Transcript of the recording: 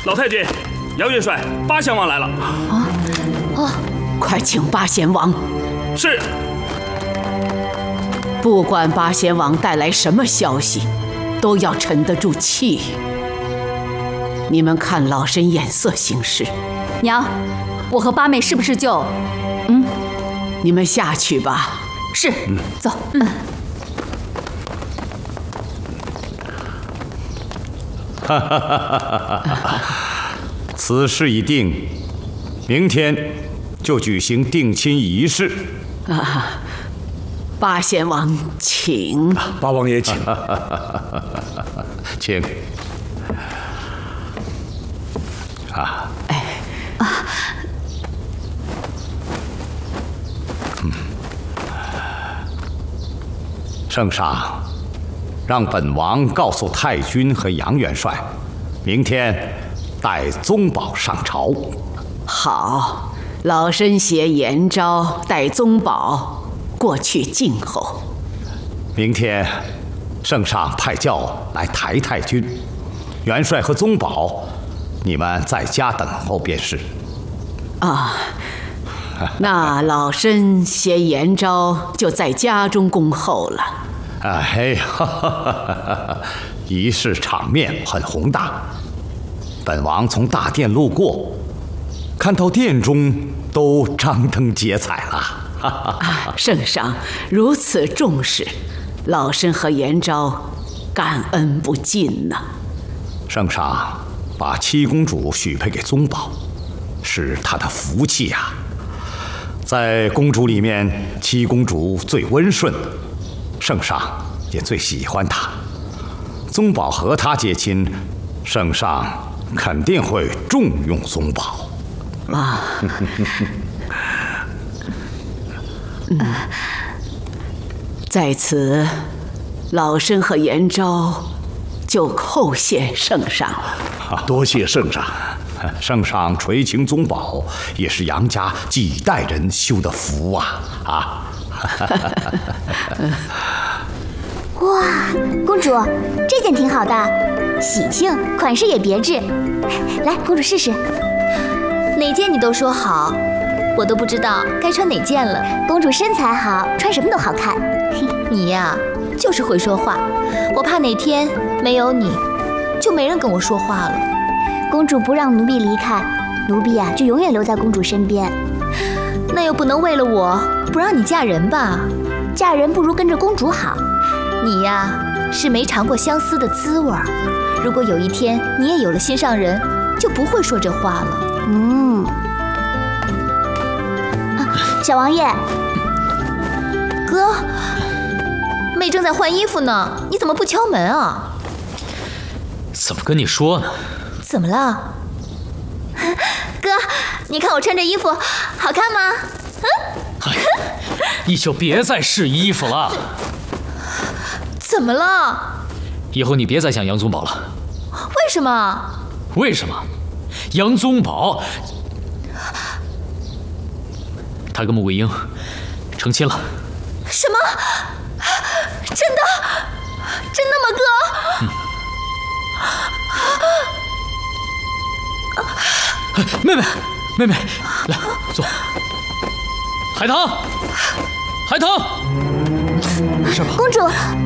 老太君，杨元帅，八贤王来了。 快请八贤王。 是。 不管八贤王带来什么消息，都要沉得住气。你们看老身眼色行事。 娘，我和八妹是不是就…… 你们下去吧。 是，走。 此事已定，明天就举行定亲仪式。 八贤王，请。 八王爷请。 请。圣上，让本王告诉太君和杨元帅，明天带宗保上朝。 好，老身携延昭带宗保过去静候。 明天，圣上派轿来抬太君，元帅和宗保，你们在家等候便是。 那老身携延昭就在家中恭候了。 仪式场面很宏大。本王从大殿路过，看到殿中都张灯结彩了。 圣上如此重视，老身和延昭感恩不尽呐。 圣上把七公主许配给宗保，是他的福气呀。在公主里面，七公主最温顺，圣上也最喜欢她。宗保和她结亲，圣上肯定会重用宗保。 在此，老身和延昭就叩谢圣上了。 多谢圣上。 圣上垂青宗保，也是杨家几代人修的福啊！ 哇，公主，这件挺好的，喜庆，款式也别致。来，公主试试。 哪件你都说好，我都不知道该穿哪件了。 公主身材好，穿什么都好看。 你呀，就是会说话，我怕哪天没有你，就没人跟我说话了。 公主不让奴婢离开，奴婢啊就永远留在公主身边。 那又不能为了我不让你嫁人吧？ 嫁人不如跟着公主好。 你呀是没尝过相思的滋味儿。如果有一天你也有了心上人，就不会说这话了。 小王爷， 哥，妹正在换衣服呢，你怎么不敲门啊？ 怎么跟你说呢？ 怎么了？哥，你看我穿这衣服好看吗？ 你就别再试衣服了。 怎么了？ 以后你别再想杨宗保了。 为什么？ 为什么？杨宗保，他跟穆桂英成亲了。 什么？真的？真的吗，哥？ 妹妹，来坐。海棠，没事吧？ 公主，